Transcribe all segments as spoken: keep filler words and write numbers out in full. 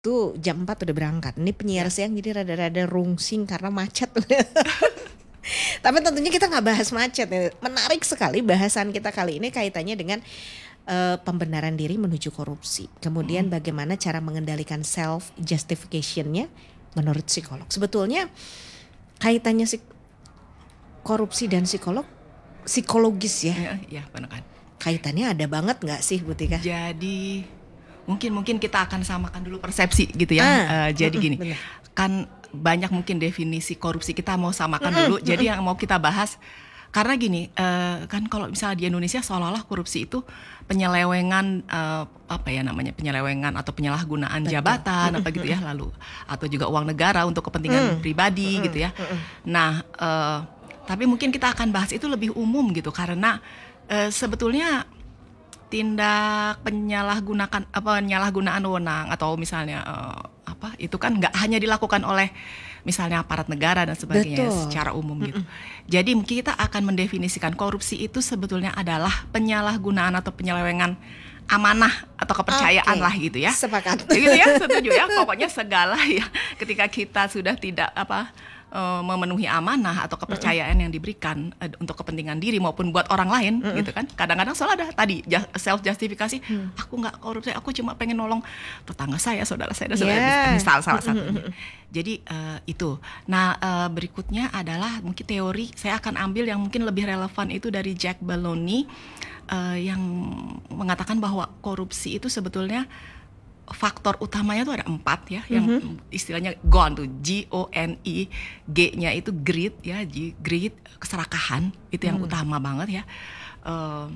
tuh jam empat udah berangkat. Ini penyiar Ya. siang jadi rada-rada rungsing karena macet. Tapi tentunya kita nggak bahas macet ya. Menarik sekali bahasan kita kali ini kaitannya dengan uh, pembenaran diri menuju korupsi. Kemudian Mm. bagaimana cara mengendalikan self justification-nya menurut psikolog. Sebetulnya kaitannya sih korupsi dan psikolog psikologis ya. Ya, ya benar kan. Kaitannya ada banget nggak sih Bu Tika? Jadi mungkin mungkin kita akan samakan dulu persepsi gitu ya. Ah, Uh, jadi mm-mm, gini, benar. kan banyak mungkin definisi korupsi kita mau samakan Mm-mm, dulu. Jadi mm-mm. yang mau kita bahas karena gini, uh, kan kalau misalnya di Indonesia seolah-olah korupsi itu penyelewengan uh, apa ya namanya penyelewengan atau penyalahgunaan Betul. jabatan Mm-mm, apa gitu ya, lalu atau juga uang negara untuk kepentingan Mm. pribadi Mm-mm, gitu ya. mm-mm. Nah, uh, tapi mungkin kita akan bahas itu lebih umum gitu karena uh, sebetulnya tindak penyalahgunakan apa penyalahgunaan wewenang atau misalnya uh, apa itu kan nggak hanya dilakukan oleh misalnya aparat negara dan sebagainya. Betul. Secara umum gitu. Mm-mm. Jadi mungkin kita akan mendefinisikan korupsi itu sebetulnya adalah penyalahgunaan atau penyelewengan amanah atau kepercayaan Oke, lah gitu ya. sepakat. Gitu ya, setuju ya. Pokoknya segala ya ketika kita sudah tidak apa uh, memenuhi amanah atau kepercayaan yang diberikan uh, untuk kepentingan diri maupun buat orang lain Mm-mm. gitu kan. Kadang-kadang soalnya ada tadi self justifikasi, Hmm. aku nggak korupsi, aku cuma pengen nolong tetangga saya, saudara saya, dan saudara Yeah. misal salah Mm-mm, satunya. mm-mm. Jadi uh, itu. Nah, uh, berikutnya adalah mungkin teori saya akan ambil yang mungkin lebih relevan itu dari Jack Belloni uh, yang mengatakan bahwa korupsi itu sebetulnya faktor utamanya tuh ada empat ya, yang Mhm. istilahnya gone tuh, G O N I, G-nya itu greed ya, G, greed, keserakahan itu yang Hmm. utama banget ya. Uh,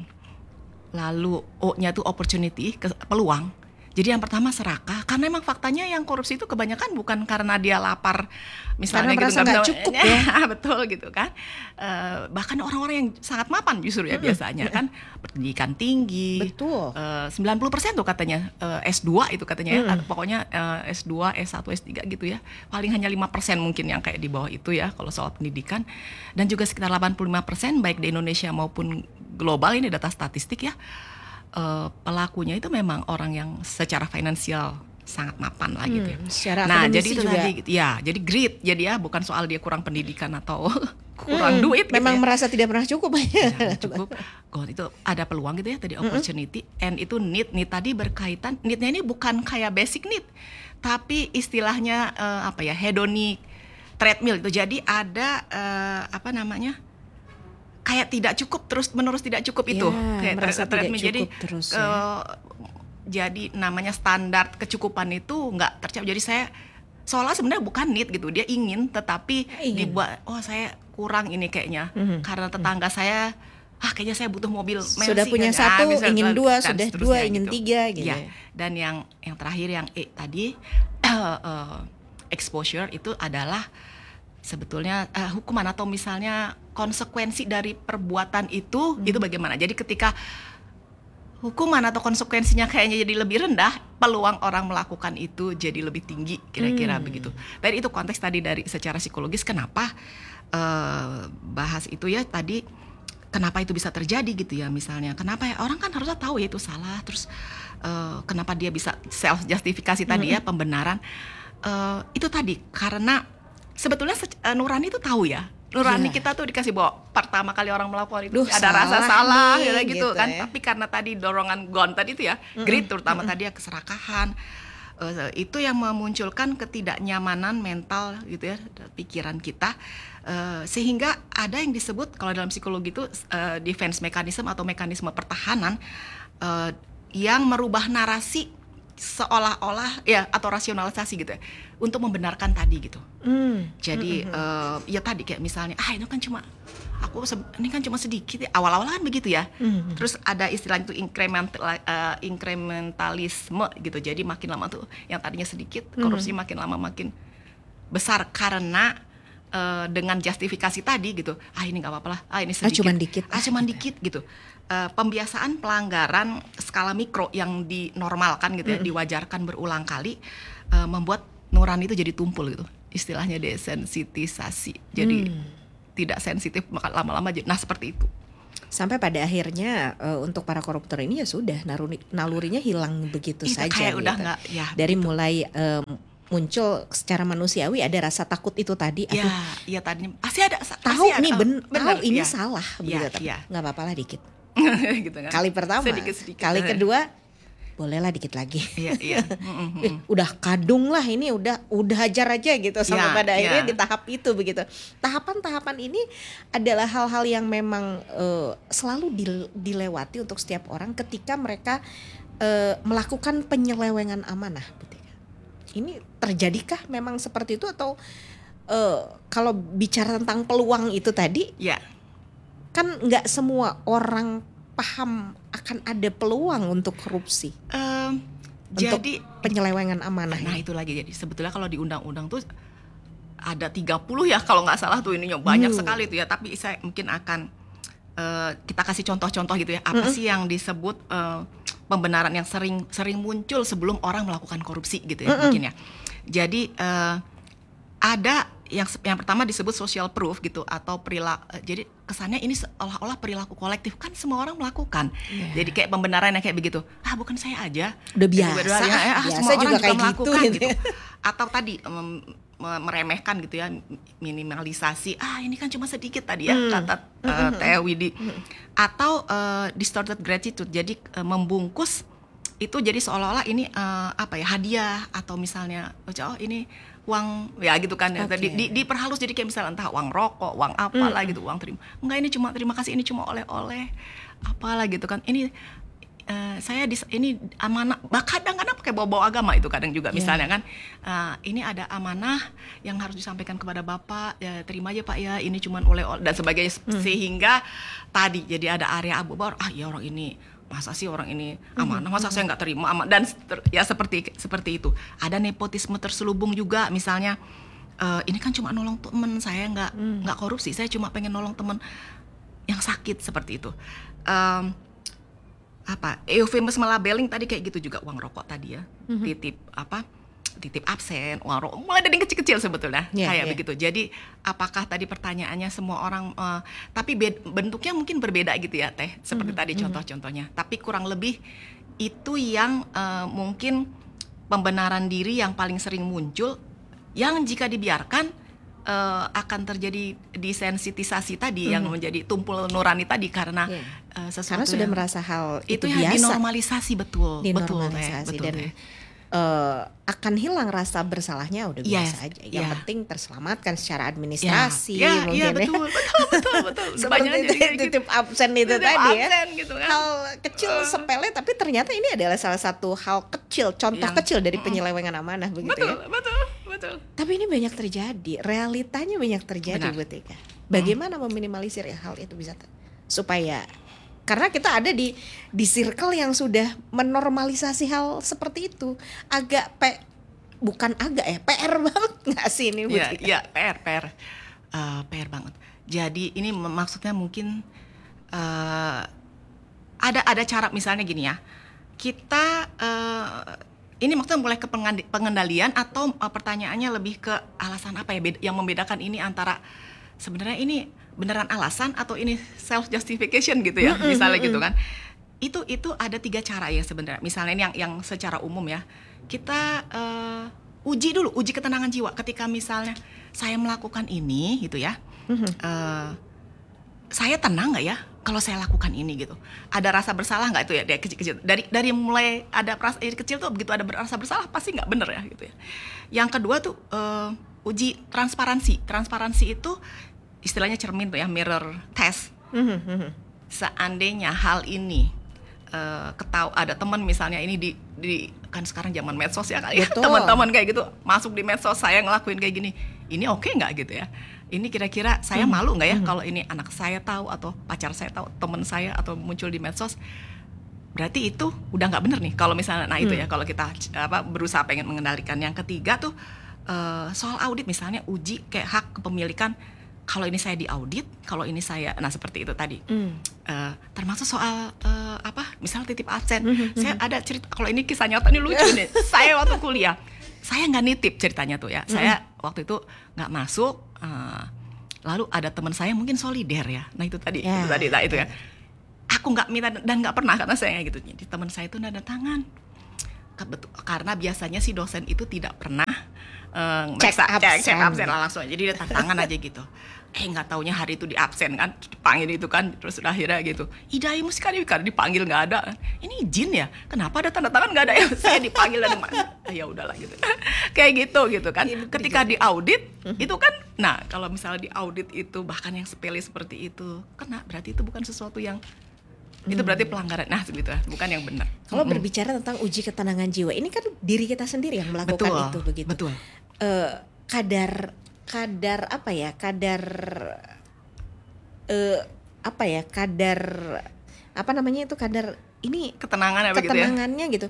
lalu O-nya tuh opportunity, ke, peluang. Jadi yang pertama serakah, karena emang faktanya yang korupsi itu kebanyakan bukan karena dia lapar, misalnya Karena merasa gitu, nggak misalnya- cukup ya. betul gitu kan. Uh, bahkan orang-orang yang sangat mapan justru ya Mm-mm. biasanya kan, pendidikan tinggi. Betul. Uh, sembilan puluh persen tuh katanya uh, S dua itu katanya ya, Mm. atau pokoknya uh, S dua, S satu, S tiga gitu ya. Paling hanya lima persen mungkin yang kayak di bawah itu ya kalau soal pendidikan. Dan juga sekitar delapan puluh lima persen baik di Indonesia maupun global, ini data statistik ya. Uh, pelakunya itu memang orang yang secara finansial sangat mapan lah gitu ya. Hmm, secara Nah, akademisi jadi itu juga. tadi gitu ya. Jadi greed jadi ya, bukan soal dia kurang pendidikan atau kurang Hmm, duit gitu memang ya. merasa tidak pernah cukup. Ya, cukup. God, itu ada peluang gitu ya tadi, opportunity, and itu need. Need tadi berkaitan, neednya ini bukan kayak basic need, tapi istilahnya uh, apa ya, hedonic treadmill itu. Jadi ada uh, apa namanya, kayak tidak cukup terus menerus tidak cukup itu, Ya, kayak merasa tre- tidak treadmill. Jadi cukup terus ke- ya. jadi namanya standar kecukupan itu nggak tercapai. Jadi saya seolah sebenarnya bukan need gitu, dia ingin tetapi Ingin. dibuat, oh saya kurang ini kayaknya Mhm. karena tetangga saya, ah kayaknya saya butuh mobil Mercy, Sudah punya kan, satu, ah, bisa- ingin dan- dua, dan sudah seterusnya dua, ingin gitu. tiga gitu Ya. ya. Dan yang yang terakhir yang E tadi uh, exposure itu adalah sebetulnya uh, hukuman atau misalnya konsekuensi dari perbuatan itu, Hmm. itu bagaimana. Jadi ketika hukuman atau konsekuensinya kayaknya jadi lebih rendah, peluang orang melakukan itu jadi lebih tinggi, kira-kira Hmm. begitu. Dan itu konteks tadi dari secara psikologis kenapa uh, bahas itu ya tadi, kenapa itu bisa terjadi gitu ya, misalnya kenapa ya orang kan harusnya tahu ya itu salah, terus uh, kenapa dia bisa self justifikasi tadi ya, pembenaran. Uh, itu tadi karena sebetulnya se- uh, nurani itu tahu ya, nurani Iya. kita tuh dikasih bahwa pertama kali orang melakukan itu Duh, ada rasa salah salah nih, ya, gitu, gitu kan ya. tapi karena tadi dorongan gon tadi itu ya, greed terutama tadi ya, keserakahan, uh, itu yang memunculkan ketidaknyamanan mental gitu ya, pikiran kita, uh, sehingga ada yang disebut kalau dalam psikologi itu uh, defense mechanism atau mekanisme pertahanan uh, yang merubah narasi seolah-olah ya, atau rasionalisasi gitu ya, untuk membenarkan tadi gitu. Hmm. Jadi uh, ya tadi kayak misalnya, ah itu kan cuma aku se- ini kan cuma sedikit ya. Awal-awal kan begitu ya. Mhm. Terus ada istilah itu incremental, uh, incrementalisme gitu. Jadi makin lama tuh yang tadinya sedikit, korupsi makin lama makin besar karena uh, dengan justifikasi tadi gitu. Ah ini nggak apa-apa lah. Ah ini Ah, sedikit. cuman dikit. Ah cuman dikit gitu. Uh, pembiasaan pelanggaran skala mikro yang dinormalkan gitu ya, diwajarkan berulang kali, uh, membuat nurani itu jadi tumpul gitu. Istilahnya desensitisasi. Jadi Hmm. tidak sensitif, maka lama-lama jadi. Nah, seperti itu. Sampai pada akhirnya uh, untuk para koruptor ini ya sudah naluri, nalurinya hilang begitu Itu saja kayak gitu. udah nggak, ya, Dari gitu. mulai um, muncul secara manusiawi ada rasa takut itu tadi. Aduh, Ya, ya tadinya pasti ada. tahu pasti ada, nih oh, ben, bener, tahu ini ya. salah begitu, Ya, tapi ya. nggak apa-apa lah dikit. Gitu kan. Kali pertama, Sedikit-sedikit. kali kedua, bolehlah dikit lagi. Iya, iya. Eh, udah kadung lah ini, udah udah hajar aja gitu sampai Ya, pada akhirnya ya. di tahap itu begitu. Tahapan-tahapan ini adalah hal-hal yang memang uh, selalu dil- dilewati untuk setiap orang ketika mereka uh, melakukan penyelewengan amanah. Ini terjadikah memang seperti itu atau uh, kalau bicara tentang peluang itu tadi, Ya. kan nggak semua orang paham akan ada peluang untuk korupsi, Um, untuk jadi penyelewengan amanah. nah ini. itu lagi, jadi sebetulnya kalau di undang-undang tuh ada tiga puluh ya kalau nggak salah tuh, ininya banyak Hmm. sekali tuh ya, tapi saya mungkin akan uh, kita kasih contoh-contoh gitu ya, apa Mm-mm. sih yang disebut uh, pembenaran yang sering sering muncul sebelum orang melakukan korupsi gitu ya. Mm-mm. Mungkin ya. Jadi uh, ada yang yang pertama disebut social proof gitu, atau perilaku, jadi kesannya ini seolah-olah perilaku kolektif, kan semua orang melakukan. Iya. Jadi kayak pembenaran yang kayak begitu, ah bukan saya aja, Udah Jadi, biasa, ya, ya, ah, biasa semua orang juga juga kayak gitu, melakukan gitu. gitu. Atau tadi mem- me- meremehkan gitu ya, minimalisasi, ah ini kan cuma sedikit tadi ya, Hmm. kata uh, Teh Widi. Atau uh, distorted gratitude, jadi uh, membungkus itu jadi seolah-olah ini uh, apa ya, hadiah, atau misalnya oh ini uang ya gitu kan ya. Oke. Di, di, diperhalus jadi kayak misalnya entah uang rokok, uang apalah Mm. gitu, uang terima. Enggak, ini cuma terima kasih, ini cuma oleh-oleh apalah gitu kan. Ini eh, saya dis, ini amanah, bahkan kadang-kadang pakai bawa-bawa agama itu kadang juga Yeah. misalnya kan. eh, ini ada amanah yang harus disampaikan kepada Bapak, ya terima aja Pak ya, ini cuma oleh-oleh dan sebagainya. Mm. Sehingga tadi jadi ada area abu baru, ah ya orang ini masa sih orang ini amanah, masa saya nggak terima amanah, dan ter- ya seperti seperti itu. Ada nepotisme terselubung juga, misalnya eh, ini kan cuma nolong temen, saya nggak Hmm. nggak korupsi, saya cuma pengen nolong temen yang sakit, seperti itu. Em, apa euphemisme labeling tadi kayak gitu juga, uang rokok tadi ya, Mhm. titip apa titip absen, uang rokok, mulai dari yang kecil-kecil sebetulnya. Yeah, kayak yeah. begitu. Jadi apakah tadi pertanyaannya semua orang eh, tapi bed- bentuknya mungkin berbeda gitu ya Teh, seperti Mhm, tadi mhm. contoh-contohnya, tapi kurang lebih itu yang eh, mungkin pembenaran diri yang paling sering muncul, yang jika dibiarkan eh, akan terjadi desensitisasi tadi, yang Mhm. menjadi tumpul nurani tadi, karena Iya. eh, sesuatu Karena sudah yang- merasa hal itu, itu yang biasa, dinormalisasi, betul, betul, Teh, dinormalisasi, betul, dan Teh. eh, akan hilang rasa bersalahnya, udah Yes, biasa aja. Yang yeah. penting terselamatkan secara Ya, administrasi, ya, mungkin ya, ya. betul, betul, betul, betul. Seperti Banyak itu, jadi kayak gitu. titip absen itu Titip tadi ya. absen gitu kan. Hal kecil Eh. sepele, tapi ternyata ini adalah salah satu hal kecil, contoh Yang- kecil dari Mm-mm. penyelewengan amanah begitu Betul, ya. betul, betul. Tapi ini banyak terjadi, realitanya banyak terjadi, Benar. Bu Tika. Bagaimana meminimalisir hal itu bisa ter- supaya, karena kita ada di di circle yang sudah menormalisasi hal seperti itu, agak pe, bukan agak ya, P R banget nggak sih ini, Bu Iya, Tika? iya, P R, P R, Eh, P R banget. Jadi ini mem- maksudnya mungkin eh, ada ada cara, misalnya gini ya, kita eh, ini maksudnya mulai ke pengandi- pengendalian, atau eh, pertanyaannya lebih ke alasan apa ya beda- yang membedakan ini antara sebenarnya ini beneran alasan atau ini self justification gitu ya, Mm-mm, misalnya mm-mm. gitu kan. Itu itu ada tiga cara ya sebenarnya. Misalnya ini yang yang secara umum ya, kita eh, uji dulu, uji ketenangan jiwa. Ketika misalnya saya melakukan ini gitu ya, Mhm. eh, saya tenang nggak ya kalau saya lakukan ini gitu. Ada rasa bersalah nggak itu ya dari kecil-kecil. Dari dari mulai ada perasa, dari kecil tuh begitu ada rasa bersalah pasti nggak bener ya gitu ya. Yang kedua tuh eh, uji transparansi. Transparansi itu istilahnya cermin tuh ya, mirror test. Mhm, mhm. Seandainya hal ini eh, ketahu ada teman misalnya ini di, di kan sekarang zaman medsos ya kali ya, Betul. teman-teman kayak gitu masuk di medsos, saya ngelakuin kayak gini, ini oke nggak gitu ya, ini kira-kira saya Mhm, malu nggak ya mhm. kalau ini anak saya tahu, atau pacar saya tahu, teman saya, atau muncul di medsos, berarti itu udah nggak bener nih kalau misalnya, nah itu Hmm. ya kalau kita apa berusaha pengen mengendalikan. Yang ketiga tuh eh, soal audit, misalnya uji kayak hak kepemilikan, kalau ini saya diaudit, kalau ini saya, nah seperti itu tadi. Hmm. Eh, termasuk soal eh, apa misalnya titip absen. Mhm, Saya ada cerita, kalau ini kisah nyata nih lucu nih. Saya waktu kuliah, saya nggak nitip ceritanya tuh ya. Saya waktu itu nggak masuk, eh, lalu ada teman saya mungkin solider ya. Nah itu tadi, Ya. itu tadi, nah itu ya. aku nggak minta dan nggak pernah karena saya gitu. Jadi teman saya itu nada tangan. Kebetul, karena biasanya si dosen itu tidak pernah uh, Cek cek absen. cek absen lah langsung. Jadi dia tantangan aja gitu. Eh nggak taunya hari itu di absen kan, dipanggil itu kan, terus udah akhirnya gitu. Idai musikali karena dipanggil nggak ada. Ini izin ya? Kenapa ada tanda tangan nggak ada ya? Saya dipanggil dan ah, ya udahlah gitu. Kayak gitu gitu kan. Ketika di audit itu kan, nah kalau misalnya di audit itu bahkan yang sepele seperti itu, kena berarti itu bukan sesuatu yang itu berarti pelanggaran, nah gitu, bukan yang benar. Kalau Mm-mm. berbicara tentang uji ketenangan jiwa, ini kan diri kita sendiri yang melakukan Betul, itu begitu. betul. Eh, kadar kadar apa ya? Kadar eh, apa ya? Kadar apa namanya itu kadar ini Ketenangan apa gitu ya? ketenangannya gitu.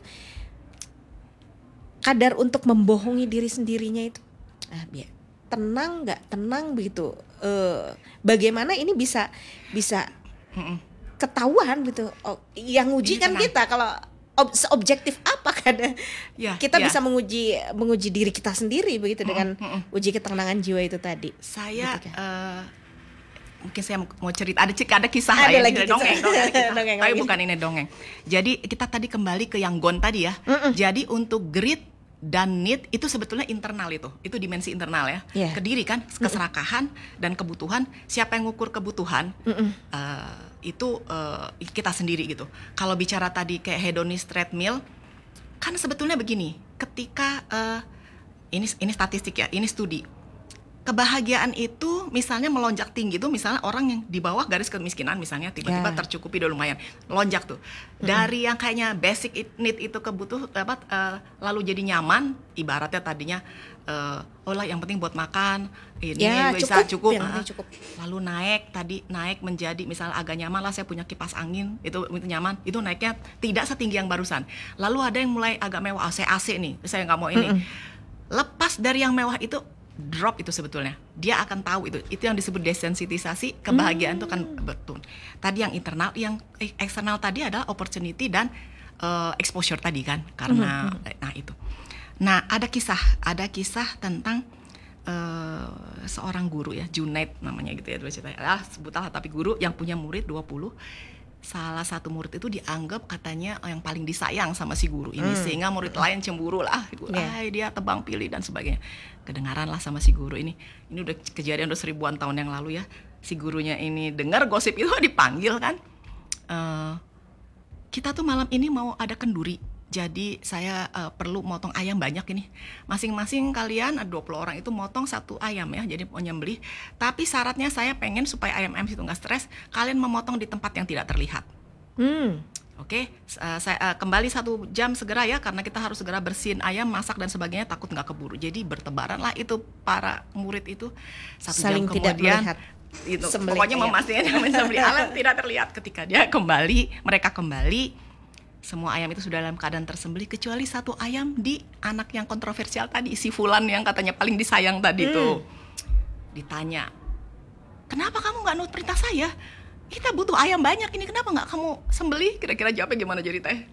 Kadar untuk membohongi diri sendirinya itu, ah biar tenang nggak tenang begitu. Eh, bagaimana ini bisa bisa Mm-mm. ketahuan gitu. Oh, yang uji Ini kan tenang. kita, kalau ob, seobjektif apa kadang Ya, kita ya. bisa menguji menguji diri kita sendiri begitu Mm-mm, dengan mm-mm. uji ketenangan jiwa itu tadi. Saya Gitu kan. eh, mungkin saya mau cerita ada cik ada kisah Ada lah ya, lagi ada dongeng, kisah. dongeng, ada kisah. Dongeng Tapi lagi. bukan ini dongeng. Jadi kita tadi kembali ke yang gon tadi ya. Mm-mm. Jadi untuk grit dan need itu sebetulnya internal itu, itu dimensi internal ya. Yeah. Ke diri kan, keserakahan dan kebutuhan. Siapa yang ngukur kebutuhan? Mm-mm. eh, itu eh, kita sendiri gitu. Kalau bicara tadi kayak hedonist treadmill, kan sebetulnya begini, ketika eh, ini ini statistik ya, ini studi. Kebahagiaan itu misalnya melonjak tinggi tuh misalnya orang yang di bawah garis kemiskinan misalnya tiba-tiba Ya. tercukupi udah lumayan lonjak tuh. Dari yang kayaknya basic need itu kebutuh apa eh, lalu jadi nyaman, ibaratnya tadinya eh, oh lah yang penting buat makan ini Ya, bisa cukup, cukup, yang ah. penting cukup. Lalu naik tadi naik menjadi misalnya agak nyaman lah, saya punya kipas angin itu itu nyaman, itu naiknya tidak setinggi yang barusan. Lalu ada yang mulai agak mewah, oh, saya A C nih, saya nggak mau ini. Mm-mm. Lepas dari yang mewah itu drop itu sebetulnya dia akan tahu itu itu yang disebut desensitisasi kebahagiaan itu kan betul. Tadi yang internal, yang eksternal tadi adalah opportunity dan uh, exposure tadi kan karena Mm-hmm. nah itu. Nah ada kisah ada kisah tentang uh, seorang guru ya, Junaid namanya gitu ya, dua cerita ah sebutlah, tapi guru yang punya murid dua puluh. Salah satu murid itu dianggap katanya yang paling disayang sama si guru ini, Hmm. sehingga murid lain cemburu lah, Yeah. ah dia tebang pilih dan sebagainya. Kedengaran lah sama si guru ini. Ini udah kejadian udah seribuan tahun yang lalu ya. Si gurunya ini dengar gosip itu dipanggil kan. Eh, kita tuh malam ini mau ada kenduri. Jadi saya eh, perlu motong ayam banyak ini. Masing-masing kalian ada dua puluh orang itu motong satu ayam ya. Jadi mau nyembelih. Tapi syaratnya saya pengen supaya ayam-ayam itu nggak stres. Kalian memotong di tempat yang tidak terlihat. Hmm. Oke, uh, saya uh, kembali satu jam segera ya, karena kita harus segera bersihin ayam, masak dan sebagainya, takut nggak keburu. Jadi bertebaran lah itu para murid itu satu Saling jam tidak kemudian melihat itu sembelih pokoknya ayam. memastikan yang menyembelih ayam tidak terlihat. Ketika dia kembali, mereka kembali, semua ayam itu sudah dalam keadaan tersembelih kecuali satu ayam di anak yang kontroversial tadi, si Fulan yang katanya paling disayang tadi Hmm. tuh. Ditanya, kenapa kamu nggak nurut perintah saya? Kita butuh ayam banyak ini, kenapa nggak kamu sembelih? Kira-kira jawabnya gimana jadi teh?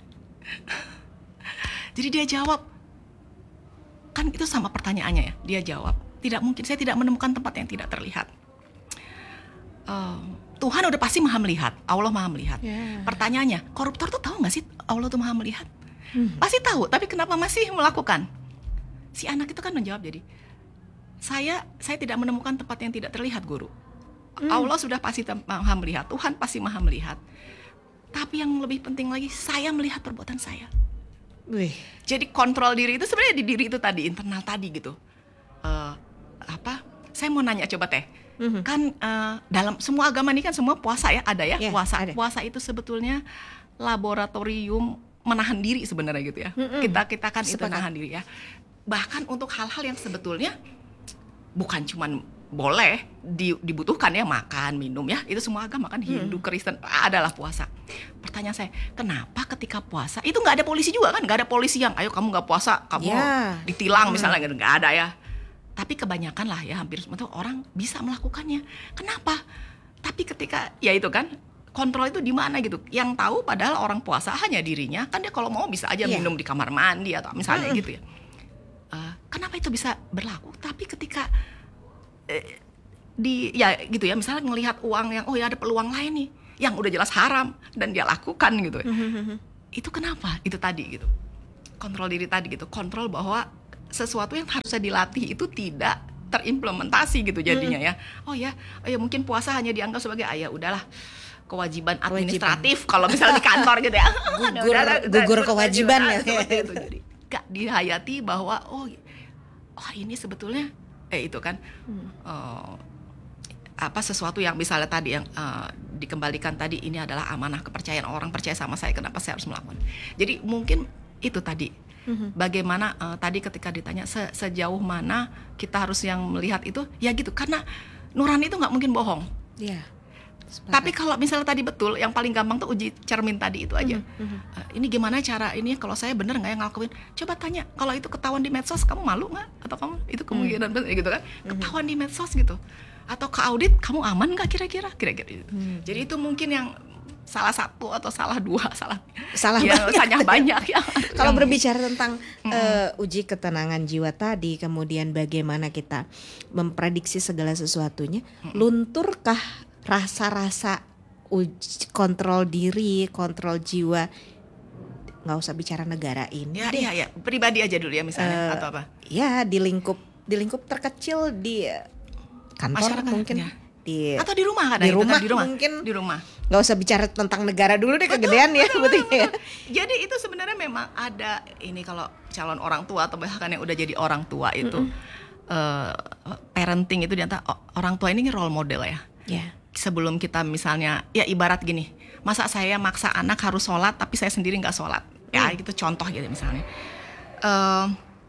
Jadi dia jawab, kan itu sama pertanyaannya ya. Dia jawab, tidak mungkin, saya tidak menemukan tempat yang tidak terlihat. Um, Tuhan udah pasti maha melihat, Allah maha melihat. Ya. Pertanyaannya, koruptor tuh tahu nggak sih Allah tuh maha melihat? Hmm. Pasti tahu, tapi kenapa masih melakukan? Si anak itu kan menjawab jadi, saya saya tidak menemukan tempat yang tidak terlihat, guru. Hmm. Allah sudah pasti tem- maha melihat, Tuhan pasti maha melihat. Tapi yang lebih penting lagi, saya melihat perbuatan saya. Wih. Jadi kontrol diri itu sebenarnya di diri itu tadi, internal tadi gitu. Eh, apa? Saya mau nanya coba teh, Mhm. kan eh, dalam semua agama ini kan semua puasa ya, ada ya, Ya, puasa. ada. Puasa itu sebetulnya laboratorium menahan diri sebenarnya gitu ya. Mm-mm. Kita kita kan itu Sepakat. nahan diri ya. Bahkan untuk hal-hal yang sebetulnya bukan cuman boleh di- dibutuhkan ya, makan, minum ya, itu semua agama kan, Hindu, Kristen adalah puasa. Pertanyaan saya, kenapa ketika puasa itu nggak ada polisi juga kan, nggak ada polisi yang ayo kamu nggak puasa kamu Ya. ditilang misalnya, nggak ada ya. Tapi kebanyakan lah ya, hampir semua tuh orang bisa melakukannya. Kenapa? Tapi ketika ya itu kan, kontrol itu di mana gitu. Yang tahu padahal orang puasa hanya dirinya, kan dia kalau mau bisa aja Iya. minum di kamar mandi atau misalnya Mm-mm. gitu ya. Eh, kenapa itu bisa berlaku? Tapi ketika eh, di ya gitu ya, misalnya ngelihat uang yang oh ya ada peluang lain nih, yang udah jelas haram dan dia lakukan gitu. Itu kenapa? Itu tadi gitu. Kontrol diri tadi gitu. Kontrol bahwa sesuatu yang harusnya dilatih itu tidak terimplementasi gitu jadinya ya. Oh ya, oh ya mungkin puasa hanya dianggap sebagai ah ya udahlah kewajiban administratif kalau misalnya di kantor gitu ya. Gugur, gugur kewajiban ya. Seperti itu. Jadi gak dihayati bahwa oh, oh ini sebetulnya eh itu kan hmm. uh, apa sesuatu yang misalnya tadi yang uh, dikembalikan tadi ini adalah amanah kepercayaan orang percaya sama saya, kenapa saya harus melakukan. Jadi mungkin itu tadi. Mm-hmm. Bagaimana uh, tadi ketika ditanya se- sejauh mana kita harus yang melihat itu ya gitu, karena nurani itu nggak mungkin bohong. Yeah. Tapi kalau misalnya tadi betul, yang paling gampang tuh uji cermin tadi itu aja. Mm-hmm. Uh, ini gimana cara ini kalau saya bener nggak yang ngelakuin? Coba tanya, kalau itu ketahuan di medsos kamu malu nggak? Atau kamu itu kemungkinan mm-hmm. gitu kan? Ketahuan di medsos gitu. Atau ke audit kamu aman nggak kira-kira? Kira-kira gitu. Mm-hmm. Jadi itu mungkin yang salah satu atau salah dua salah salah ya, banyak. banyak banyak ya. Kalau berbicara tentang mm-hmm. uh, uji ketenangan jiwa tadi, kemudian bagaimana kita memprediksi segala sesuatunya, mm-hmm. lunturkah rasa-rasa uji, kontrol diri, kontrol jiwa? Nggak usah bicara negara ini. Ya, deh. ya, ya, pribadi aja dulu ya misalnya uh, atau apa? Ya di lingkup di lingkup terkecil di kantor masyarakat, mungkin. Ya. Di, atau di rumah di kadang rumah, kan, di rumah mungkin di rumah nggak usah bicara tentang negara dulu deh, kegedean ya sebetulnya. Jadi itu sebenarnya memang ada ini kalau calon orang tua atau bahkan yang udah jadi orang tua itu mm-hmm. uh, parenting itu diantara orang tua ini role model ya. Yeah. Sebelum kita misalnya ya ibarat gini, masa saya maksa anak harus sholat tapi saya sendiri nggak sholat ya mm. gitu contoh gitu misalnya. Uh,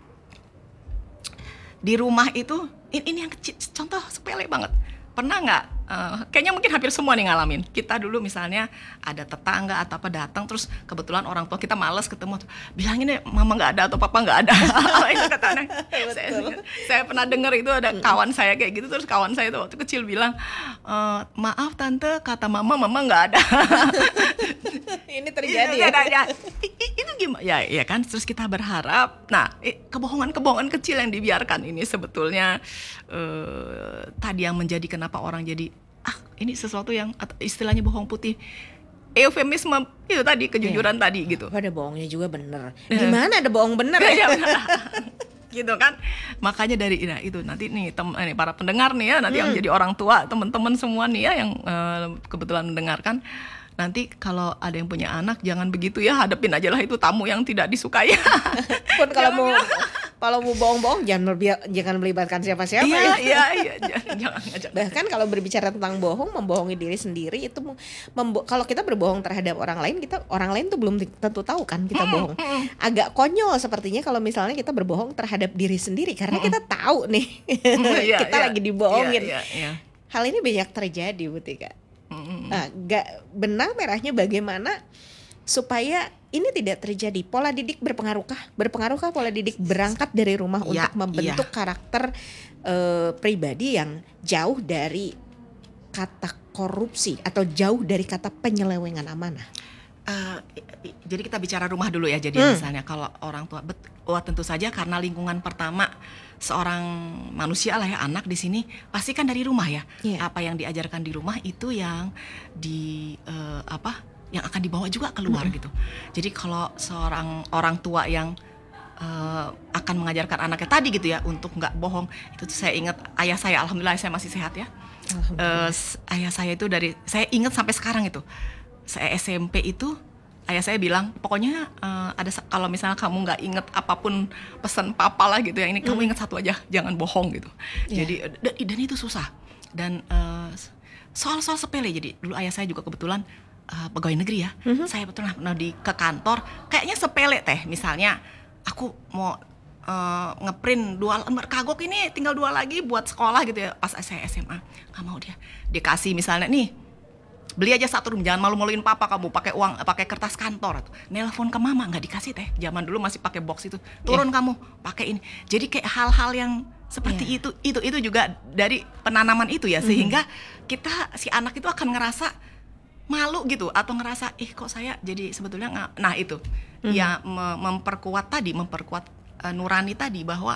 di rumah itu ini, ini yang kecil, contoh sepele banget. Pernah nggak? Uh, kayaknya mungkin hampir semua nih ngalamin. Kita dulu misalnya ada tetangga atau apa datang, terus kebetulan orang tua kita malas ketemu, bilangin deh mama nggak ada atau papa nggak ada. Itu kata anak. saya, saya pernah dengar itu ada kawan saya kayak gitu, terus kawan saya itu waktu kecil bilang, e, maaf tante, kata mama mama nggak ada. Ini terjadi ya. ya. Itu gimana? Ya, ya kan. Terus kita berharap, nah kebohongan-kebohongan kecil yang dibiarkan ini sebetulnya uh, tadi yang menjadi kenapa orang jadi ah ini sesuatu yang istilahnya bohong putih, eufemisme itu tadi, kejujuran ya. Tadi gitu. Ada bohongnya juga bener. Gimana ada bohong bener ya? Gitu kan. Makanya dari nah, itu nanti nih tem, ini para pendengar nih ya, nanti hmm. yang jadi orang tua, teman-teman semua nih ya yang uh, kebetulan mendengarkan. Nanti kalau ada yang punya anak jangan begitu ya, hadapin aja lah itu tamu yang tidak disukai. Pun kalau mau kalau mau bohong-bohong jangan berbi- jangan melibatkan siapa-siapa. Iya, ya. iya, iya, jangan ngajak. Bahkan kalau berbicara tentang bohong, membohongi diri sendiri itu membo- kalau kita berbohong terhadap orang lain, kita orang lain tuh belum tentu tahu kan kita bohong. Agak konyol sepertinya kalau misalnya kita berbohong terhadap diri sendiri karena kita tahu nih kita lagi dibohongin. Hal ini banyak terjadi, Bu Tika. Nah, gak benang merahnya bagaimana supaya ini tidak terjadi. Pola didik berpengaruhkah? Berpengaruhkah pola didik berangkat dari rumah ya, untuk membentuk ya. karakter uh, pribadi yang jauh dari kata korupsi atau jauh dari kata penyelewengan amanah? Uh, jadi kita bicara rumah dulu ya. Jadi hmm. misalnya kalau orang tua, bet, oh tentu saja karena lingkungan pertama seorang manusia lah ya, anak di sini pasti kan dari rumah ya. Yeah. Apa yang diajarkan di rumah itu yang di uh, apa yang akan dibawa juga keluar mm-hmm. gitu. Jadi kalau seorang orang tua yang uh, akan mengajarkan anaknya tadi gitu ya untuk nggak bohong, itu tuh saya ingat ayah saya, alhamdulillah saya masih sehat ya. Uh, ayah saya itu dari saya ingat sampai sekarang itu. Saya S M P itu ayah saya bilang pokoknya uh, ada kalau misalnya kamu nggak inget apapun pesan papa lah gitu ya, ini mm. kamu inget satu aja, jangan bohong gitu. Yeah. Jadi dan, dan itu susah dan uh, soal-soal sepele. Jadi dulu ayah saya juga kebetulan uh, pegawai negeri ya. Mm-hmm. Saya betul pernah di ke kantor kayaknya sepele teh, misalnya aku mau uh, ngeprint dua lembar kagok ini tinggal dua lagi buat sekolah gitu ya. Pas saya S M A nggak mau dia dikasih misalnya nih beli aja satu rum, jangan malu-maluin papa kamu pakai uang pakai kertas kantor atau nelpon ke mama nggak dikasih teh, zaman dulu masih pakai box itu, turun yeah. kamu pakai ini. Jadi kayak hal-hal yang seperti yeah. itu itu itu juga dari penanaman itu ya, sehingga mm-hmm. kita si anak itu akan ngerasa malu gitu atau ngerasa ih kok saya jadi sebetulnya nggak, nah itu mm-hmm. ya mem- memperkuat tadi memperkuat uh, nurani tadi bahwa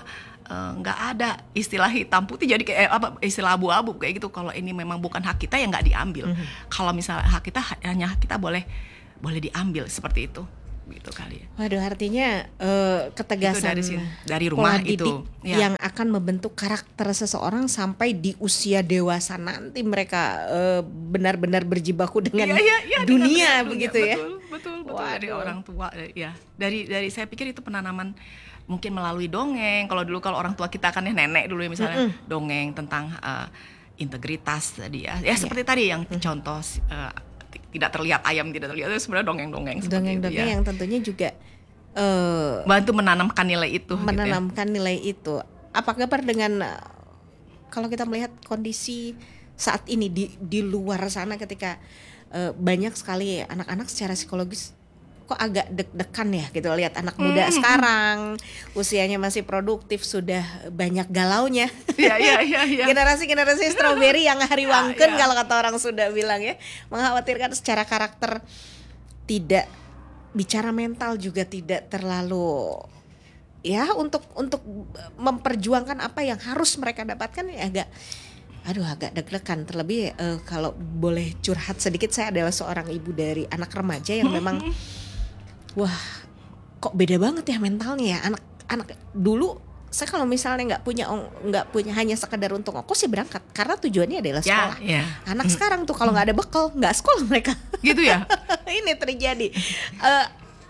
eh, nggak ada istilah hitam putih, jadi kayak eh, apa istilah abu-abu kayak gitu. Kalau ini memang bukan hak kita ya nggak diambil. Mm-hmm. Kalau misalnya hak kita hanya hak kita boleh boleh diambil seperti itu. Gitu kali ya. Waduh, artinya uh, ketegasan itu dari, sini, dari rumah itu ya. Yang akan membentuk karakter seseorang sampai di usia dewasa nanti mereka uh, benar-benar berjibaku dengan ya, ya, ya, dunia dengan begitu dunia. ya. Betul, betul, betul. Dari orang tua ya. Dari dari saya pikir itu penanaman mungkin melalui dongeng. Kalau dulu kalau orang tua kita kan ya nenek dulu ya misalnya mm-hmm. dongeng tentang uh, integritas tadi ya. Ya seperti yeah. tadi yang mm-hmm. contoh uh, tidak terlihat ayam tidak terlihat itu sebenarnya dongeng-dongeng seperti dongeng-dongeng itu ya. Yang tentunya juga uh, bantu menanamkan nilai itu menanamkan gitu ya. nilai itu. Apa kabar dengan uh, kalau kita melihat kondisi saat ini di di luar sana ketika uh, banyak sekali anak-anak secara psikologis kok agak deg-degan ya gitu lihat anak muda hmm. sekarang usianya masih produktif sudah banyak galaunya. Iya iya iya ya. Generasi-generasi strawberry yang hariwangkeun ya, ya. Kalau kata orang Sunda bilang ya, mengkhawatirkan secara karakter, tidak bicara mental juga tidak terlalu ya untuk untuk memperjuangkan apa yang harus mereka dapatkan ya agak aduh agak deg-degan. Terlebih uh, kalau boleh curhat sedikit, saya adalah seorang ibu dari anak remaja yang memang wah, kok beda banget ya mentalnya ya anak-anak dulu. Saya kalau misalnya nggak punya nggak punya hanya sekedar untuk ongkos ya berangkat karena tujuannya adalah sekolah. Ya, ya. Anak hmm. sekarang tuh kalau nggak ada bekal nggak sekolah mereka. Gitu ya? Ini terjadi. Uh,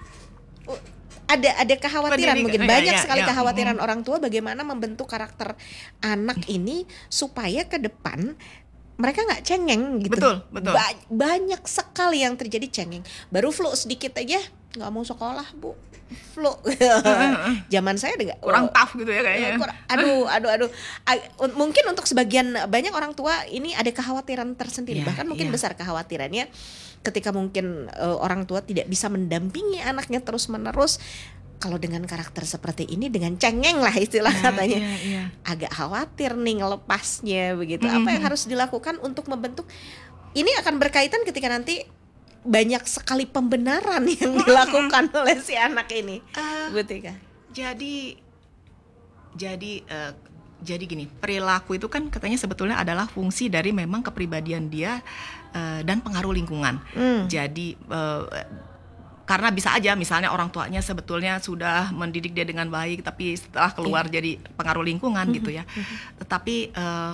ada ada kekhawatiran Pendidik, mungkin banyak ya, sekali ya, kekhawatiran ya. Orang tua bagaimana membentuk karakter anak ini supaya ke depan mereka nggak cengeng gitu. Betul, betul. Ba- banyak sekali yang terjadi cengeng. Baru flu sedikit aja nggak mau sekolah bu, flu. Zaman saya juga kurang tough gitu ya kayaknya. Kurang, aduh, aduh, aduh. Mungkin untuk sebagian banyak orang tua ini ada kekhawatiran tersendiri, yeah, bahkan mungkin yeah. besar kekhawatirannya ketika mungkin uh, orang tua tidak bisa mendampingi anaknya terus menerus. Kalau dengan karakter seperti ini, dengan cengeng lah istilah yeah, katanya, yeah, yeah. agak khawatir nih ngelepasnya begitu. Mm-hmm. Apa yang harus dilakukan untuk membentuk? Ini akan berkaitan ketika nanti banyak sekali pembenaran yang dilakukan oleh si anak ini, uh, Bu Tika. Jadi, jadi, uh, jadi gini, perilaku itu kan katanya sebetulnya adalah fungsi dari memang kepribadian dia uh, dan pengaruh lingkungan. Mm. Jadi uh, karena bisa aja misalnya orang tuanya sebetulnya sudah mendidik dia dengan baik, tapi setelah keluar yeah. jadi pengaruh lingkungan mm-hmm. gitu ya. Mm-hmm. Tetapi uh,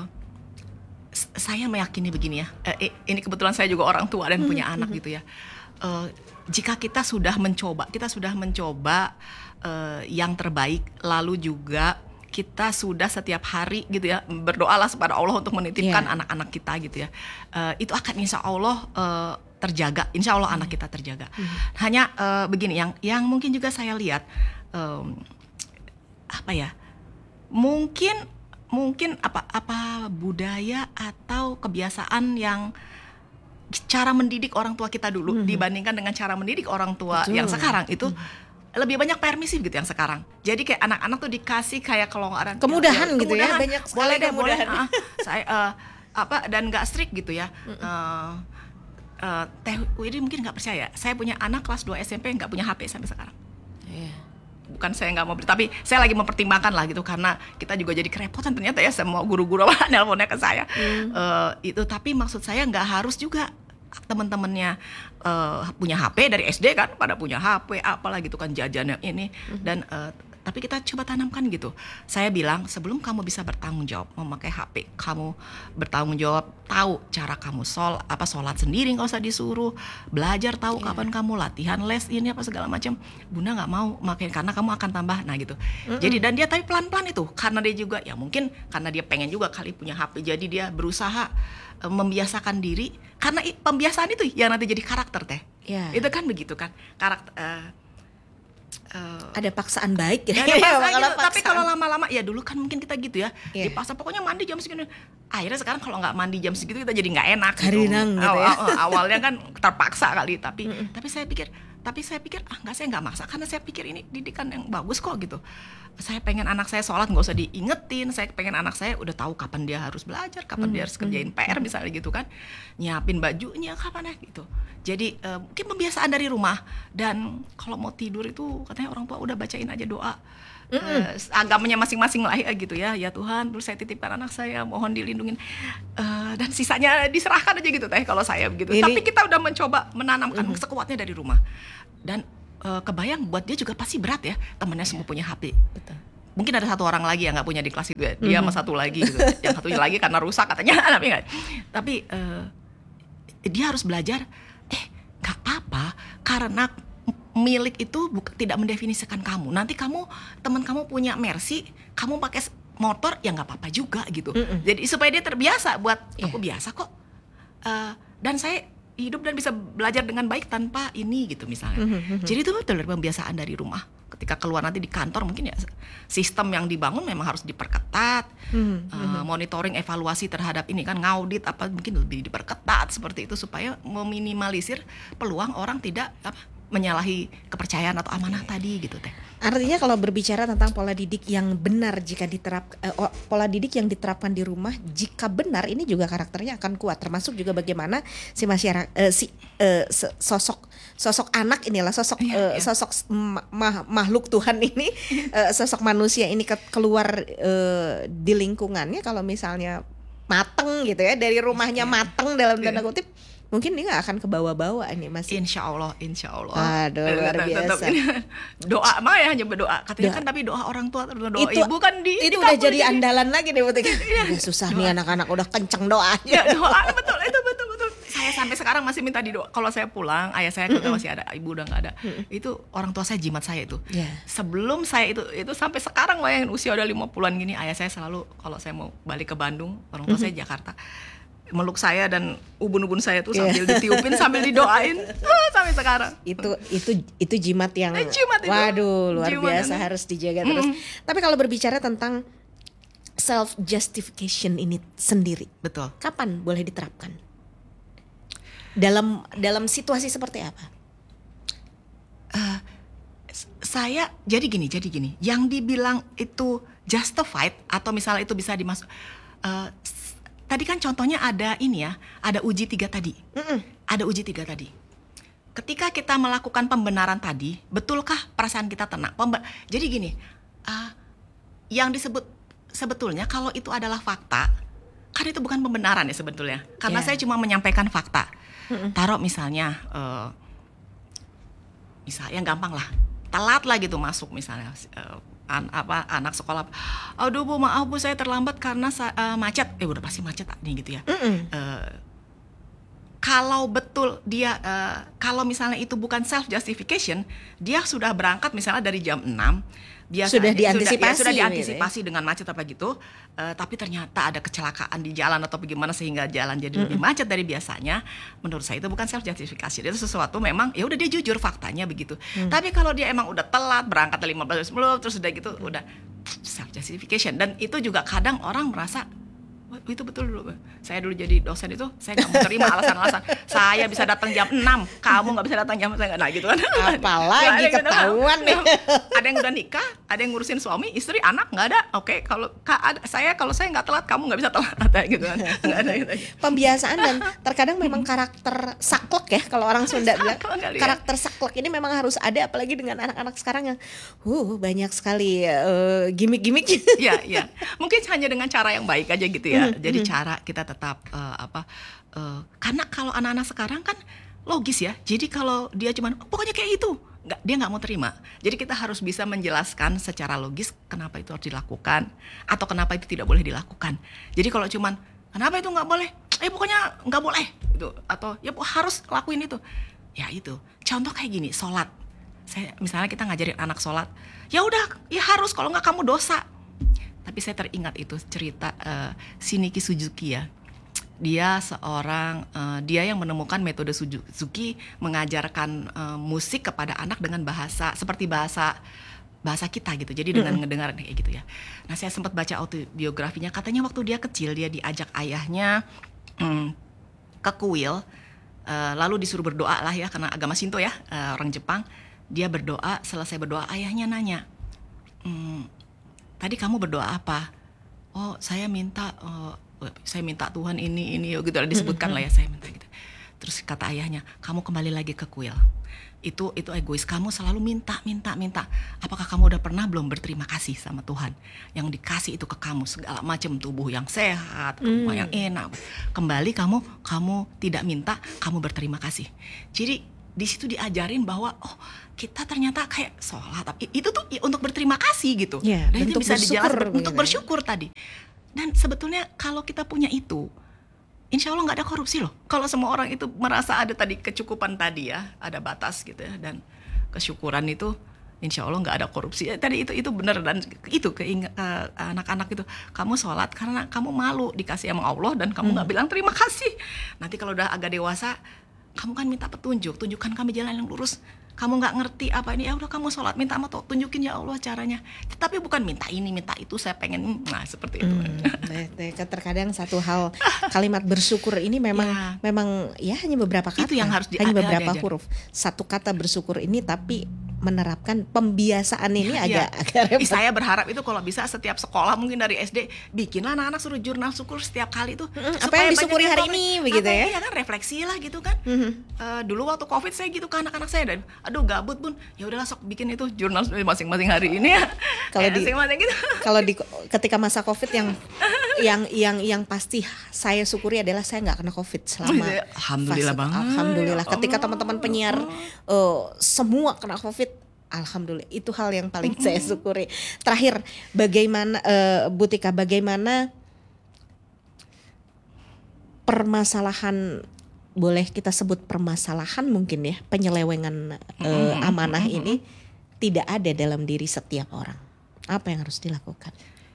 saya meyakini begini ya, uh, ini kebetulan saya juga orang tua dan mm-hmm. punya anak gitu ya. Uh, jika kita sudah mencoba, kita sudah mencoba uh, yang terbaik, lalu juga kita sudah setiap hari gitu ya berdoalah kepada Allah untuk menitipkan yeah. anak-anak kita gitu ya. Uh, itu akan insya Allah uh, terjaga, insya Allah hmm. anak kita terjaga. Hmm. Hanya uh, begini, yang yang mungkin juga saya lihat um, apa ya, mungkin mungkin apa apa budaya atau kebiasaan yang cara mendidik orang tua kita dulu hmm. dibandingkan dengan cara mendidik orang tua Betul. yang sekarang itu hmm. lebih banyak permisif gitu yang sekarang. Jadi kayak anak-anak tuh dikasih kayak kelonggaran, kemudahan ya, gitu kemudahan, ya, banyak boleh deh boleh. Uh, kemudahan. saya uh, apa dan nggak strict gitu ya. Hmm. Uh, Uh, Teh Widi mungkin nggak percaya, saya punya anak kelas dua S M P nggak punya H P sampai sekarang. Yeah. Bukan saya nggak mau beli, tapi saya lagi mempertimbangkan lah gitu, karena kita juga jadi kerepotan ternyata ya semua guru-guru nelponnya ke saya. Mm. Uh, itu tapi maksud saya nggak harus juga teman-temannya uh, punya H P dari S D kan, pada punya H P apalah gitu kan, jajan yang ini mm-hmm. dan uh, tapi kita coba tanamkan gitu. Saya bilang sebelum kamu bisa bertanggung jawab memakai H P, kamu bertanggung jawab tahu cara kamu sol apa sholat sendiri, nggak usah disuruh, belajar tahu yeah. kapan kamu latihan les ini apa segala macam. Bunda nggak mau makin karena kamu akan tambah, nah gitu. Mm-hmm. Jadi dan dia tapi pelan-pelan itu karena dia juga ya mungkin karena dia pengen juga kali punya H P, jadi dia berusaha uh, membiasakan diri karena i, pembiasaan itu yang nanti jadi karakter teh. Yeah. Itu kan begitu kan karakter. Uh, Uh, ada paksaan baik ya, ya paksa gitu. Tapi kalau lama-lama ya dulu kan mungkin kita gitu ya yeah. dipaksa pokoknya mandi jam segini, akhirnya sekarang kalau nggak mandi jam segitu kita jadi nggak enak gitu. Karinang gitu ya. Awalnya kan terpaksa kali, tapi mm-mm. tapi saya pikir tapi saya pikir ah nggak, saya nggak maksa karena saya pikir ini didikan yang bagus kok gitu. Saya pengen anak saya sholat nggak usah diingetin, saya pengen anak saya udah tahu kapan dia harus belajar, kapan mm-hmm. dia harus kerjain P R misalnya gitu kan, nyiapin bajunya kapan ya gitu. Jadi uh, mungkin pembiasaan dari rumah, dan kalau mau tidur itu katanya orang tua udah bacain aja doa uh, agamanya masing-masing lah ya gitu ya. Ya Tuhan, terus saya titipkan anak saya, mohon dilindungin, uh, dan sisanya diserahkan aja gitu teh kalau saya begitu. Ini, tapi kita udah mencoba menanamkan uh-huh. sekuatnya dari rumah, dan uh, kebayang buat dia juga pasti berat ya, temannya semua punya H P. Betul. Mungkin ada satu orang lagi yang nggak punya di kelas itu ya, dia sama satu lagi gitu. Yang satunya lagi karena rusak katanya, tapi nggak. Tapi uh, dia harus belajar, eh nggak apa-apa, karena milik itu bukan, tidak mendefinisikan kamu. Nanti kamu, teman kamu punya Mercy, kamu pakai motor, ya nggak apa-apa juga gitu. Mm-mm. Jadi supaya dia terbiasa buat, yeah. aku biasa kok. Uh, dan saya hidup dan bisa belajar dengan baik tanpa ini gitu misalnya. Mm-hmm. Jadi itu betul pembiasaan dari rumah. Ketika keluar nanti di kantor mungkin ya sistem yang dibangun memang harus diperketat, mm-hmm. uh, monitoring evaluasi terhadap ini kan ngaudit apa mungkin lebih diperketat seperti itu supaya meminimalisir peluang orang tidak apa, menyalahi kepercayaan atau amanah tadi gitu teh. Artinya kalau berbicara tentang pola didik yang benar jika diterap uh, pola didik yang diterapkan di rumah jika benar ini juga karakternya akan kuat, termasuk juga bagaimana si masyarakat uh, si uh, sosok sosok anak inilah sosok uh, sosok ma- makhluk Tuhan ini uh, sosok manusia ini ke- keluar uh, di lingkungannya kalau misalnya mateng gitu ya, dari rumahnya mateng dalam tanda kutip, mungkin dia gak akan kebawa-bawa nih Mas. Insya Allah, insya Allah. Aduh, luar biasa. Doa mah ya hanya berdoa. Katanya doa. Kan tapi doa orang tua, doa itu, ibu kan di itu di udah jadi jadi andalan lagi nih betul. Udah susah doa. Nih anak-anak udah kenceng doanya. Ya doa betul, itu betul betul. Saya sampai sekarang masih minta didoa. Kalau saya pulang, ayah saya mm-hmm. masih ada, ibu udah nggak ada. Mm-hmm. Itu orang tua saya jimat saya itu. Yeah. Sebelum saya itu itu sampai sekarang bayangin usia udah lima puluhan gini, ayah saya selalu kalau saya mau balik ke Bandung, orang tua mm-hmm. saya Jakarta, meluk saya dan ubun-ubun saya tuh sambil yeah. ditiupin sambil didoain oh, sampai sekarang. Itu itu itu jimat yang eh, jimat itu. Waduh luar jimat biasa itu. Harus dijaga terus. Mm-hmm. Tapi kalau berbicara tentang self justification ini sendiri, betul. Kapan boleh diterapkan? Dalam dalam situasi seperti apa? Uh, saya jadi gini, jadi gini. Yang dibilang itu justified atau misalnya itu bisa dimasuk. Uh, Tadi kan contohnya ada ini ya, ada uji tiga tadi. Mm-mm. Ada uji tiga tadi. Ketika kita melakukan pembenaran tadi, betulkah perasaan kita tenang? Pembe- Jadi gini, uh, yang disebut sebetulnya kalau itu adalah fakta, kan itu bukan pembenaran ya sebetulnya. Karena yeah. saya cuma menyampaikan fakta. Mm-mm. Taruh misalnya, uh, misalnya yang gampang lah, telat lah gitu masuk misalnya. Uh, An, apa anak sekolah, aduh bu maaf bu saya terlambat karena uh, macet, eh udah pasti macet nih gitu ya. Uh, kalau betul dia, uh, kalau misalnya itu bukan self justification, dia sudah berangkat misalnya dari jam enam, biasa sudah diantisipasi, sudah, ya, sudah diantisipasi gitu, dengan macet apa gitu, uh, tapi ternyata ada kecelakaan di jalan atau bagaimana sehingga jalan jadi mm-hmm. lebih macet dari biasanya. Menurut saya itu bukan self justification, itu sesuatu memang ya udah dia jujur faktanya begitu. Mm. Tapi kalau dia emang udah telat berangkat lima belas menit terus udah gitu mm. udah self justification, dan itu juga kadang orang merasa itu betul dulu. Saya dulu jadi dosen itu saya nggak mau terima alasan-alasan. Saya bisa datang jam enam, kamu nggak bisa datang jam saya nggak, nah gitu kan. Apalagi ketahuan nih. Ada yang udah nikah, ada yang ngurusin suami, istri, anak nggak ada. Oke, kalau ada, saya kalau saya nggak telat, kamu nggak bisa telat, gitu kan. Nggak ada gitu. Pembiasaan dan terkadang memang karakter saklek ya kalau orang Sunda bilang. Karakter saklek ini memang harus ada, apalagi dengan anak-anak sekarang yang uh banyak sekali uh, gimmick-gimmick. Iya, iya. Mungkin hanya dengan cara yang baik aja gitu ya. Jadi cara kita tetap uh, apa uh, karena kalau anak-anak sekarang kan logis ya. Jadi kalau dia cuman oh, pokoknya kayak gitu, nggak, dia nggak mau terima. Jadi kita harus bisa menjelaskan secara logis kenapa itu harus dilakukan atau kenapa itu tidak boleh dilakukan. Jadi kalau cuman kenapa itu nggak boleh, eh pokoknya nggak boleh gitu, atau ya harus lakuin itu. Ya itu. Contoh kayak gini, sholat. Saya misalnya kita ngajarin anak sholat, ya udah, ya harus, kalau nggak kamu dosa. Tapi saya teringat itu cerita uh, Shinichi Suzuki ya. Dia seorang, uh, dia yang menemukan metode Suzuki mengajarkan uh, musik kepada anak dengan bahasa seperti bahasa bahasa kita gitu. Jadi dengan mm-hmm. ngedengar kayak gitu ya. Nah saya sempat baca autobiografinya. Katanya waktu dia kecil dia diajak ayahnya um, ke kuil, uh, lalu disuruh berdoa lah ya karena agama Shinto ya, uh, orang Jepang. Dia berdoa, selesai berdoa ayahnya nanya. Hmm, Tadi kamu berdoa apa? Oh, saya minta, uh, saya minta Tuhan ini, ini, gitu. Disebutkan lah ya, saya minta gitu. Terus kata ayahnya, kamu kembali lagi ke kuil. Itu itu egois. Kamu selalu minta, minta, minta. Apakah kamu udah pernah belum berterima kasih sama Tuhan yang dikasih itu ke kamu, segala macam, tubuh yang sehat, Hmm. rumah yang enak. Kembali kamu kamu tidak minta, kamu berterima kasih. Jadi di situ diajarin bahwa oh kita ternyata kayak sholat, tapi itu tuh ya untuk berterima kasih gitu. Ya, Dan itu bentuk bisa bersyukur dijelaskan begitu untuk ya. bersyukur tadi. Dan sebetulnya kalau kita punya itu, insya Allah nggak ada korupsi loh. Kalau semua orang itu merasa ada tadi kecukupan tadi ya, ada batas gitu ya, dan kesyukuran itu, insya Allah nggak ada korupsi. Ya, tadi itu itu benar, dan itu keingat uh, anak-anak itu, kamu sholat karena kamu malu dikasih sama Allah dan kamu nggak Hmm. bilang terima kasih. Nanti kalau udah agak dewasa, kamu kan minta petunjuk, tunjukkan kami jalan yang lurus. Kamu nggak ngerti apa ini, ya udah kamu sholat minta sama Tuhan, tunjukin ya Allah caranya. Tapi bukan minta ini minta itu, saya pengen, nah seperti itu. Hmm, nah, nah, terkadang satu hal kalimat bersyukur ini memang Ya. memang ya hanya beberapa kata, Itu yang harus di- hanya ada- beberapa ada- ada. huruf. Satu kata bersyukur ini tapi menerapkan pembiasaan ini Iya. agak agak Ih, repot. saya berharap itu kalau bisa setiap sekolah mungkin dari S D bikinlah anak-anak suruh jurnal syukur setiap kali itu. Mm-mm, apa supaya yang banyak disyukuri hari komen. ini, begitu Apa- ya? Iya kan, refleksi lah gitu kan. Mhm. Eh, dulu waktu Covid saya gitu ke anak-anak saya, dan aduh gabut bun, ya udahlah sok bikin itu jurnal masing-masing hari ini ya. Kalau Eh, di- masing-masing gitu. Kalau di ketika masa Covid yang yang yang yang pasti saya syukuri adalah saya nggak kena Covid selama Alhamdulillah fase- banget. Alhamdulillah. Ya Ketika Allah. teman-teman penyiar eh, semua kena Covid, alhamdulillah, itu hal yang paling saya syukuri. Terakhir, bagaimana eh, Bu Tika, bagaimana permasalahan, boleh kita sebut permasalahan mungkin ya, penyelewengan eh, amanah ini tidak ada dalam diri setiap orang. Apa yang harus dilakukan?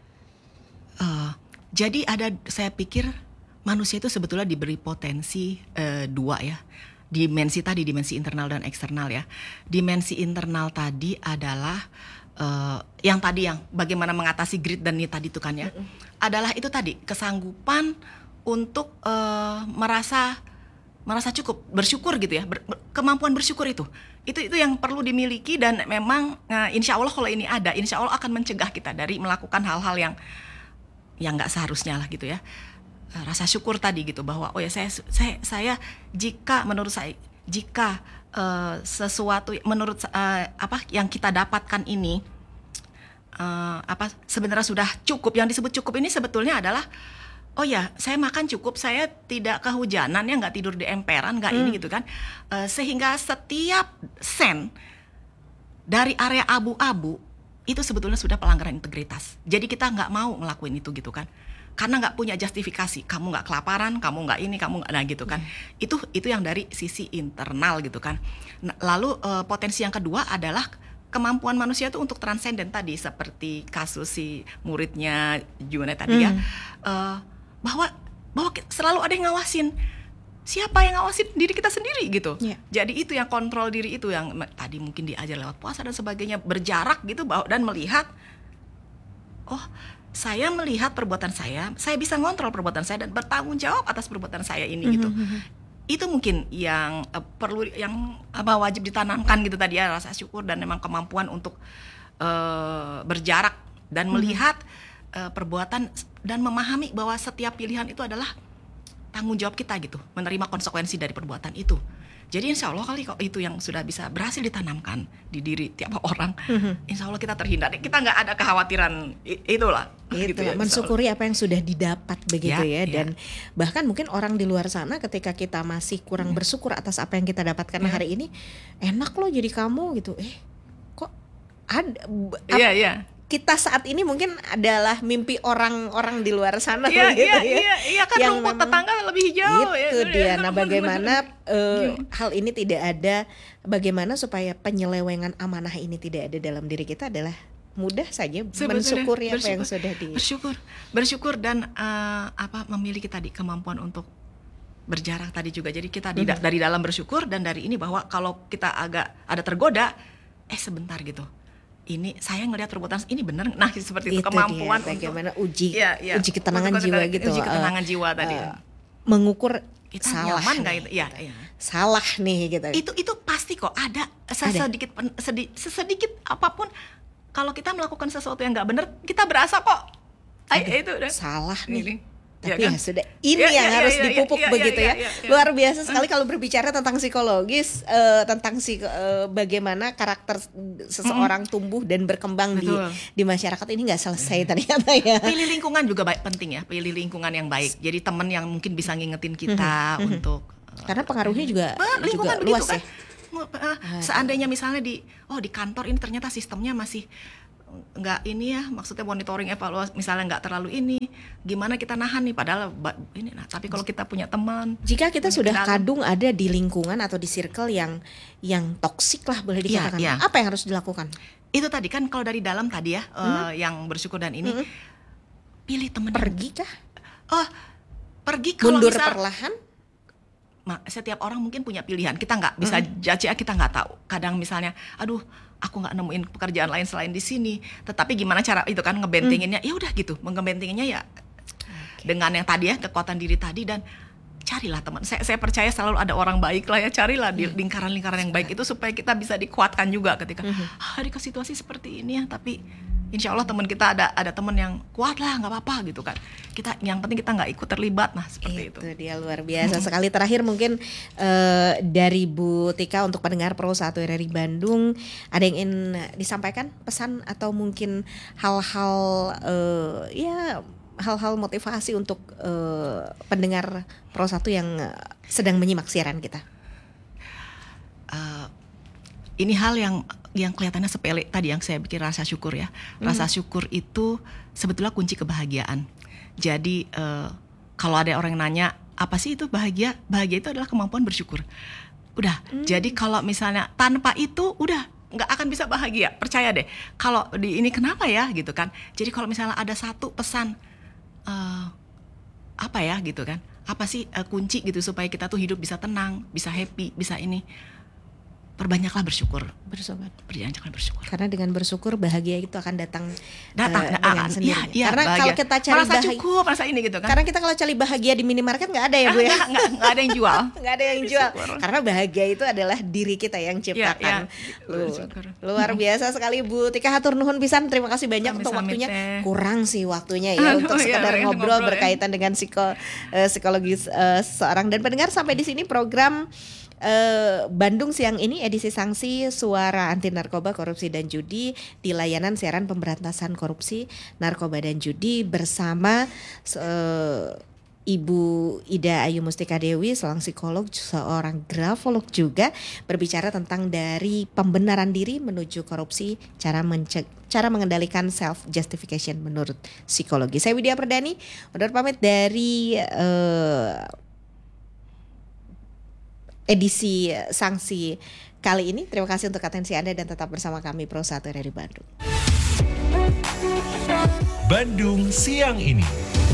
Eh, jadi ada, saya pikir manusia itu sebetulnya diberi potensi eh, dua ya. Dimensi tadi, dimensi internal dan eksternal ya. Dimensi internal tadi adalah eh, yang tadi yang bagaimana mengatasi greed dan ini tadi itu kan ya. Adalah itu tadi, kesanggupan untuk eh, merasa merasa cukup, bersyukur gitu ya. Ber- ber- kemampuan bersyukur itu. Itu itu yang perlu dimiliki, dan memang eh, insya Allah kalau ini ada, insya Allah akan mencegah kita dari melakukan hal-hal yang yang nggak seharusnya lah gitu ya. Eh, rasa syukur tadi gitu, bahwa oh ya saya saya saya jika menurut saya jika eh, sesuatu menurut eh, apa yang kita dapatkan ini eh, apa sebenarnya sudah cukup. Yang disebut cukup ini sebetulnya adalah oh ya saya makan cukup, saya tidak kehujanan ya, nggak tidur di emperan, nggak ini gitu kan. Eh, sehingga setiap sen dari area abu-abu itu sebetulnya sudah pelanggaran integritas. Jadi kita nggak mau ngelakuin itu gitu kan, karena nggak punya justifikasi. Kamu nggak kelaparan, kamu nggak ini, kamu nggak, nah gitu kan. Itu itu yang dari sisi internal gitu kan. Nah, lalu eh, potensi yang kedua adalah kemampuan manusia itu untuk transenden tadi, seperti kasus si muridnya Juna tadi ya. Eh, bahwa bahwa ki- selalu ada yang ngawasin. Siapa yang ngawasin? Diri kita sendiri gitu. Iya. Jadi itu yang kontrol diri itu, yang me- tadi mungkin diajar lewat puasa dan sebagainya, berjarak gitu bahwa, dan melihat oh saya melihat perbuatan saya, saya bisa ngontrol perbuatan saya dan bertanggung jawab atas perbuatan saya ini gitu. Itu mungkin yang eh, perlu, yang apa wajib ditanamkan gitu tadi ya, rasa syukur dan memang kemampuan untuk eh, berjarak dan melihat eh, perbuatan dan memahami bahwa setiap pilihan itu adalah tanggung jawab kita gitu, menerima konsekuensi dari perbuatan itu. Jadi insya Allah kali kok itu yang sudah bisa berhasil ditanamkan di diri tiap orang, insya Allah kita terhindar, kita nggak ada kekhawatiran i- itulah. Gitu, Gitu ya, insya Allah. mensyukuri apa yang sudah didapat begitu Ya, ya, ya. dan bahkan mungkin orang di luar sana ketika kita masih kurang bersyukur atas apa yang kita dapatkan Ya. hari ini, enak loh jadi kamu gitu, eh kok ada b- ap- Iya iya. kita saat ini mungkin adalah mimpi orang-orang di luar sana Iya begitu iya ya. iya iya kan, Yang rumput memang- tetangga lebih hijau. ya, Itu ya, dia. ya. Nah, bagaimana eh, Iya. hal ini tidak ada, bagaimana supaya penyelewengan amanah ini tidak ada dalam diri kita adalah mudah saja Sebetulnya, mensyukuri apa yang bersyukur. sudah di. bersyukur bersyukur dan eh, apa memiliki tadi kemampuan untuk berjarak tadi juga. Jadi kita di- Mhm. dari dalam bersyukur, dan dari ini bahwa kalau kita agak ada tergoda, eh sebentar gitu, ini saya ngelihat perbuatan ini benar, nah seperti itu, Itu kemampuan dia, untuk bagaimana uji Iya, iya. uji ketenangan Untuk- jiwa untuk- gitu, uji ketenangan eh, jiwa tadi. eh, mengukur Kita salah nyaman nggak nih, itu? Iya, gitu. iya. Salah nih gitu. Itu itu pasti kok ada sesedikit pen- sedi- sesedikit apapun, kalau kita melakukan sesuatu yang nggak benar, kita berasa kok. Ay, Aduh, itu udah salah nih. Ini. Tapi ya, kan? ya sudah, ini Ya, yang ya, harus ya, ya, dipupuk ya, ya, begitu ya. ya, ya, ya. Luar biasa sekali kalau berbicara tentang psikologis, eh, tentang si eh, bagaimana karakter seseorang tumbuh dan berkembang di Betul. di masyarakat ini nggak selesai ternyata ya. Pilih lingkungan juga baik, penting ya. Pilih lingkungan yang baik. Jadi teman yang mungkin bisa ngingetin kita untuk uh, Karena pengaruhnya juga Bah, juga lingkungan luas begitu ya. kan. Uh, seandainya misalnya di oh di kantor ini ternyata sistemnya masih nggak ini ya, maksudnya monitoring evaluasi misalnya nggak terlalu ini, gimana kita nahan nih padahal ba- ini nah tapi kalau kita punya teman, Jika kita sudah dalam- kadung ada di lingkungan atau di circle yang yang toksik lah boleh Iya, dikatakan, iya. apa yang harus dilakukan? itu tadi kan kalau dari dalam tadi ya uh, yang bersyukur dan ini Mhm. pilih teman yang- Pergi kah? oh pergi kalau Mundur misal perlahan? Ma- setiap orang mungkin punya pilihan, kita nggak bisa judge ya, kita nggak tahu. Kadang misalnya, aduh, aku nggak nemuin pekerjaan lain selain di sini. Tetapi gimana cara itu kan ngebentenginnya? Ya udah gitu, ngebentenginnya ya dengan yang tadi ya kekuatan diri tadi dan carilah teman. Saya saya percaya selalu ada orang baik lah ya, carilah di lingkaran-lingkaran yang baik itu supaya kita bisa dikuatkan juga ketika ah di situasi seperti ini ya, tapi insya Allah teman kita ada ada teman yang kuat lah, nggak apa-apa gitu kan. Kita yang penting kita nggak ikut terlibat, nah seperti itu. Itu dia luar biasa sekali. Terakhir mungkin eh, dari Bu Tika untuk pendengar Pro satu R R I Bandung, ada yang ingin disampaikan pesan atau mungkin hal-hal eh, ya hal-hal motivasi untuk eh, pendengar Pro satu yang eh, sedang menyimak siaran kita. Uh, ini hal yang yang kelihatannya sepele tadi yang saya bikin rasa syukur ya. Rasa syukur itu sebetulnya kunci kebahagiaan. Jadi uh, kalau ada orang yang nanya apa sih itu bahagia? Bahagia itu adalah kemampuan bersyukur. Udah. Jadi kalau misalnya tanpa itu udah nggak akan bisa bahagia. Percaya deh. Kalau di ini kenapa ya gitu kan. Jadi kalau misalnya ada satu pesan uh, apa ya gitu kan. Apa sih uh, kunci gitu supaya kita tuh hidup bisa tenang, bisa happy, bisa ini. Perbanyaklah bersyukur. Bersyukur. Perbanyaklah bersyukur. Karena dengan bersyukur bahagia itu akan datang Datang, eh, nah, dengan ah, sendirinya. iya, iya, Karena bahagia. kalau kita cari merasa bahagia, cukup, merasa ini gitu kan. karena kita kalau cari bahagia di minimarket nggak ada ya Bu ya. nggak, nggak, nggak ada yang jual. Nggak ada yang jual. Bersyukur. Karena bahagia itu adalah diri kita yang ciptakan. Iya, iya. Lu- Bersyukur. Luar biasa sekali Bu Tika, hatur nuhun pisan. Terima kasih banyak untuk Sami-sami waktunya. teh. Kurang sih waktunya ya Aduh, untuk iya, sekedar iya, ngobrol, ngobrol ya. berkaitan dengan psiko, eh, psikologis eh, seorang dan pendengar. Sampai di sini program eh, Bandung Siang ini edisi sanksi Suara Anti Narkoba, Korupsi dan Judi di layanan siaran pemberantasan korupsi, narkoba dan judi bersama eh, Ibu Ida Ayu Mustika Dewi, seorang psikolog, seorang grafolog juga, berbicara tentang dari pembenaran diri menuju korupsi, cara mencegah, cara mengendalikan self justification menurut psikologi. Saya Widya Perdani, undur pamit dari eh, edisi sanksi kali ini. Terima kasih untuk atensi Anda dan tetap bersama kami Pro satu R R I Bandung. Bandung Siang ini.